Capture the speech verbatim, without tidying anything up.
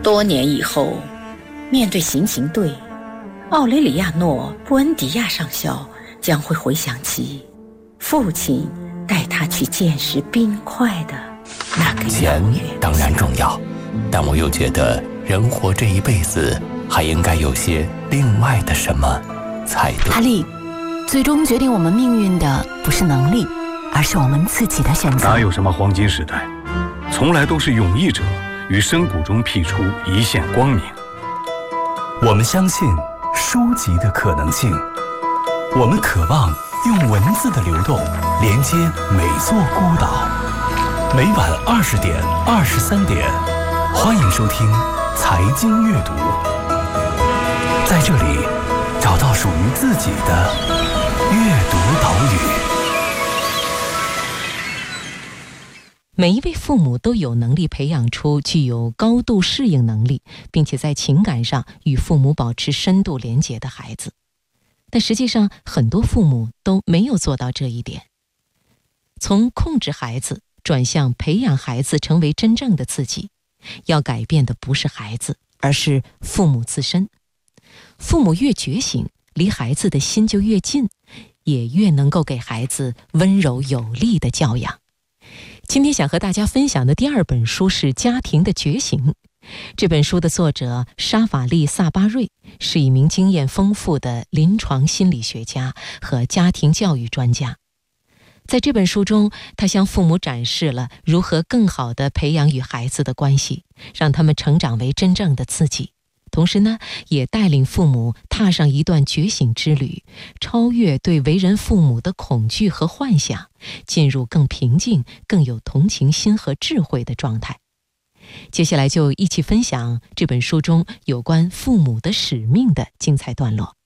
多年以后，面对行刑队，奥雷里亚诺·布恩迪亚上校将会回想起父亲带他去见识冰块的那个遥远的钱当然重要，但我又觉得人活这一辈子还应该有些另外的什么才对。 哈利，最终决定我们命运的不是能力，而是我们自己的选择。 哪有什么黄金时代，从来都是勇毅者于深谷中辟出一线光明。 我们相信书籍的可能性，我们渴望用文字的流动连接每座孤岛。每晚二十点、二十三点，欢迎收听财经阅读，在这里找到属于自己的阅读岛屿。 每一位父母都有能力培养出具有高度适应能力，并且在情感上与父母保持深度连结的孩子。但实际上，很多父母都没有做到这一点。从控制孩子转向培养孩子成为真正的自己，要改变的不是孩子，而是父母自身。父母越觉醒，离孩子的心就越近，也越能够给孩子温柔有力的教养。今天想和大家分享的第二本书是《家庭的觉醒》。这本书的作者沙法利·萨巴瑞是一名经验丰富的临床心理学家和家庭教育专家。在这本书中，他向父母展示了如何更好地培养与孩子的关系，让他们成长为真正的自己。同时呢，也带领父母踏上一段觉醒之旅，超越对为人父母的恐惧和幻想，进入更平静、更有同情心和智慧的状态。接下来就一起分享这本书中有关父母的使命的精彩段落。